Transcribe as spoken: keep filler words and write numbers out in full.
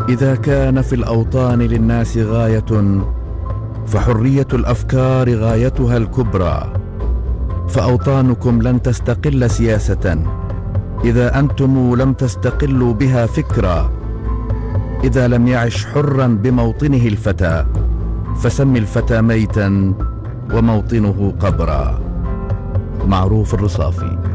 إذا كان في الأوطان للناس غاية فحرية الأفكار غايتها الكبرى، فأوطانكم لن تستقل سياسة إذا أنتم لم تستقلوا بها فكرا. إذا لم يعش حرا بموطنه الفتى فسم الفتى ميتا وموطنه قبرا. معروف الرصافي.